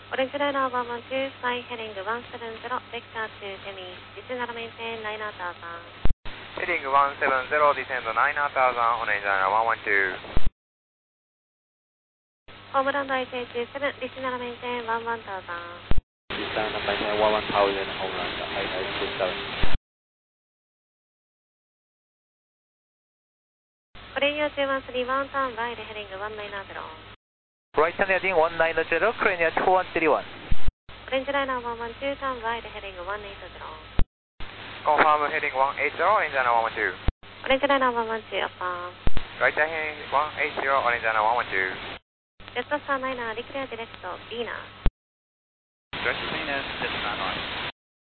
Orange Liner 112, fly heading 170, vector to Demi, descend and maintain 9000. Heading 170, descend 9000, Orange Liner 112. Homeland IH27, descend and maintain 11000. Descend and maintain 11000, Homeland IH27. Korea 2131, turn right heading 190. Right turn heading 190, Korea 2131. Orange Liner 112, turn right heading 180. Confirm heading 180, Orange Liner 112. Orange Liner 112, affirm. Right turn heading 180, Orange Liner 112. Jet Star 9, declare direct, Venus. Direct Venus, Jet Star 9.